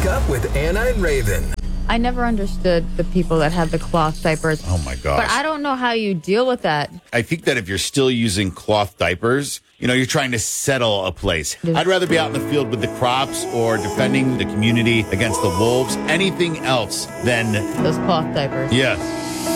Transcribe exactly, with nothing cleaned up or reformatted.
Wake up with Anna and Raven. I never understood the people that had the cloth diapers. Oh, my gosh. But I don't know how you deal with that. I think that if you're still using cloth diapers, you know, you're trying to settle a place. I'd rather be out in the field with the crops or defending the community against the wolves, anything else than... Those cloth diapers. Yes.